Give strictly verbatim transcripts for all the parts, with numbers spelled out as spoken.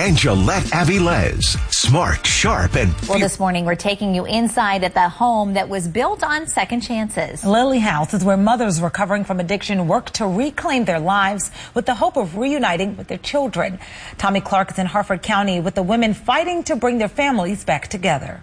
and Gillette Avilés. Smart, sharp, and... Well, this morning we're taking you inside at the home that was built on second chances. Lily House is where mothers recovering from addiction work to reclaim their lives with the hope of reuniting with their children. Tommy Clark is in Harford County with the women fighting to bring their families back together.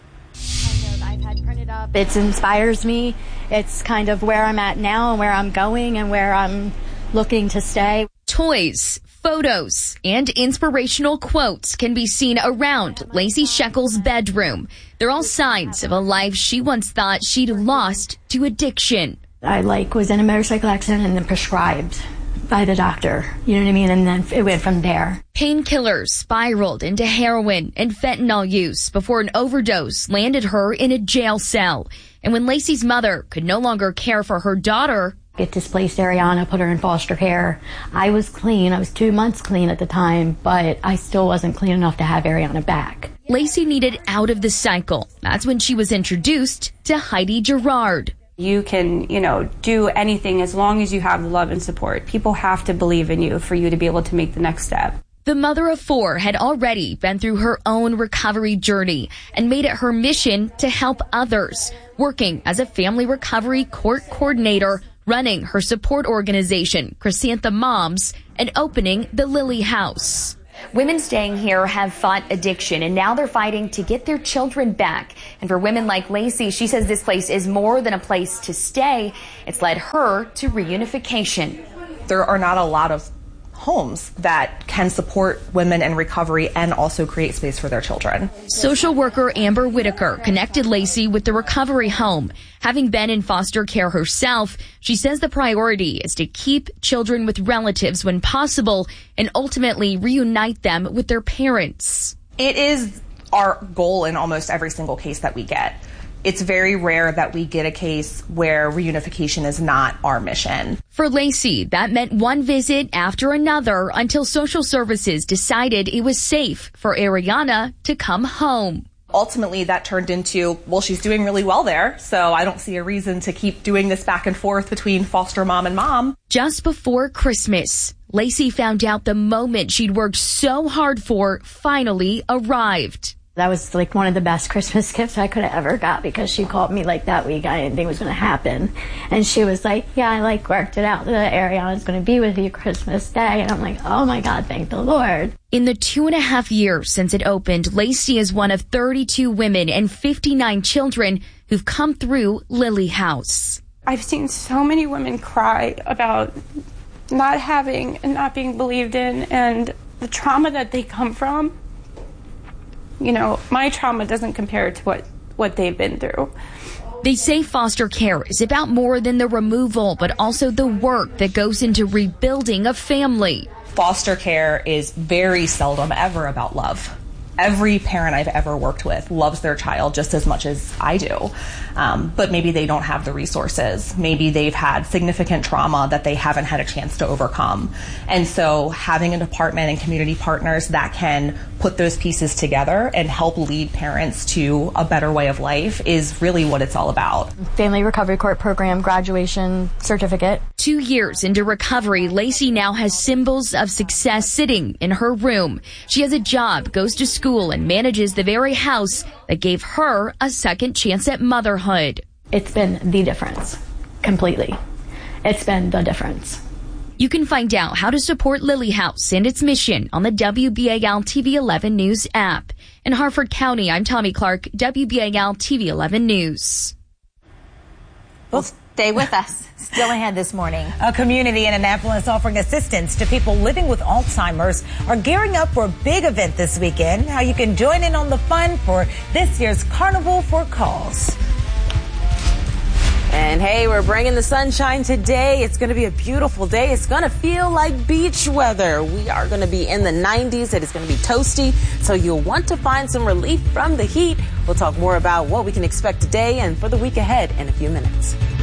I've had printed up. It inspires me. It's kind of where I'm at now and where I'm going and where I'm looking to stay. Toys, photos, and inspirational quotes can be seen around Lacey Sheckel's bedroom. They're all signs of a life she once thought she'd lost to addiction. I like was in a motorcycle accident and then prescribed by the doctor. You know what I mean? And then it went from there. Painkillers spiraled into heroin and fentanyl use before an overdose landed her in a jail cell. And when Lacey's mother could no longer care for her daughter, it displaced Ariana, put her in foster care. I was clean. I was two months clean at the time, but I still wasn't clean enough to have Ariana back. Lacey needed out of the cycle. That's when she was introduced to Heidi Gerard. You can, you know, do anything as long as you have the love and support. People have to believe in you for you to be able to make the next step. The mother of four had already been through her own recovery journey and made it her mission to help others, working as a family recovery court coordinator, running her support organization, Chrysanthemum Moms, and opening the Lily House. Women staying here have fought addiction, and now they're fighting to get their children back. And for women like Lacey, she says this place is more than a place to stay. It's led her to reunification. There are not a lot of homes that can support women in recovery and also create space for their children. Social worker Amber Whitaker connected Lacey with the recovery home. Having been in foster care herself, she says the priority is to keep children with relatives when possible and ultimately reunite them with their parents. It is our goal in almost every single case that we get. It's very rare that we get a case where reunification is not our mission. For Lacey, that meant one visit after another until social services decided it was safe for Ariana to come home. Ultimately, that turned into, well, she's doing really well there, so I don't see a reason to keep doing this back and forth between foster mom and mom. Just before Christmas, Lacey found out the moment she'd worked so hard for finally arrived. That was like one of the best Christmas gifts I could have ever got, because she called me like that week. I didn't think it was going to happen. And she was like, yeah, I like worked it out that Ariana's going to be with you Christmas Day. And I'm like, oh my God, thank the Lord. In the two and a half years since it opened, Lacey is one of thirty-two women and fifty-nine children who've come through Lily House. I've seen so many women cry about not having and not being believed in, and the trauma that they come from. You know, my trauma doesn't compare to what, what they've been through. They say foster care is about more than the removal, but also the work that goes into rebuilding a family. Foster care is very seldom ever about love. Every parent I've ever worked with loves their child just as much as I do. Um, but maybe they don't have the resources. Maybe they've had significant trauma that they haven't had a chance to overcome. And so having a department and community partners that can put those pieces together and help lead parents to a better way of life is really what it's all about. Family Recovery Court Program graduation certificate. Two years into recovery, Lacey now has symbols of success sitting in her room. She has a job, goes to school, and manages the very house that gave her a second chance at motherhood. It's been the difference. Completely. It's been the difference. You can find out how to support Lily House and its mission on the W B A L T V eleven News app. In Harford County, I'm Tommy Clark, W B A L T V eleven News. Well, stay with us. Still ahead this morning. A community in Annapolis offering assistance to people living with Alzheimer's are gearing up for a big event this weekend. How you can join in on the fun for this year's Carnival for Cause. And hey, we're bringing the sunshine today. It's going to be a beautiful day. It's going to feel like beach weather. We are going to be in the nineties. It is going to be toasty, so you'll want to find some relief from the heat. We'll talk more about what we can expect today and for the week ahead in a few minutes.